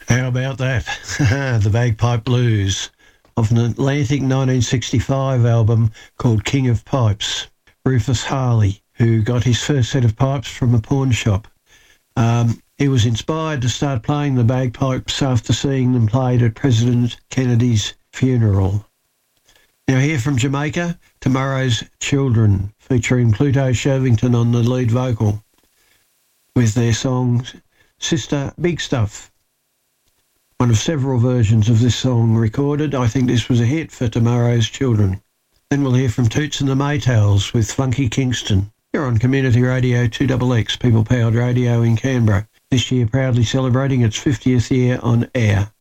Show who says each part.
Speaker 1: How about that? The Bagpipe Blues of an Atlantic 1965 album called King of Pipes. Rufus Harley, who got his first set of pipes from a pawn shop. He was inspired to start playing the bagpipes after seeing them played at President Kennedy's funeral. Now here from Jamaica, Tomorrow's Children, featuring Pluto Shervington on the lead vocal, with their song Sister Big Stuff. One of several versions of this song recorded. I think this was a hit for Tomorrow's Children. Then we'll hear from Toots and the Maytals with Funky Kingston. You're on Community Radio 2XX, People Powered Radio in Canberra. This year proudly celebrating its 50th year on air.